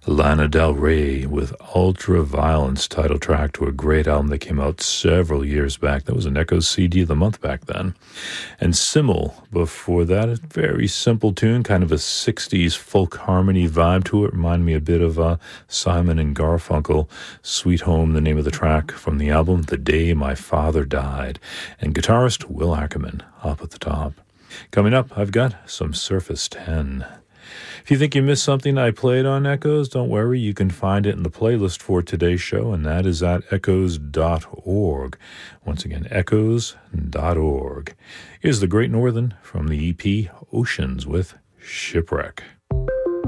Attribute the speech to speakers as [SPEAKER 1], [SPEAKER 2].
[SPEAKER 1] Lana Del Rey with Ultraviolence, title track to a great album that came out several years back. That was an Echoes CD of the month back then. And Simmel before that, a very simple tune, kind of a 60s folk harmony vibe to it. Reminded me a bit of Simon and Garfunkel. Sweet Home, the name of the track from the album, The Day My Father Died. And guitarist Will Ackerman up at the top. Coming up, I've got some Surface 10. If you think you missed something I played on Echoes, don't worry. You can find it in the playlist for today's show, and that is at echoes.org. Once again, echoes.org. Here's the Great Northern from the EP Oceans with Shipwreck.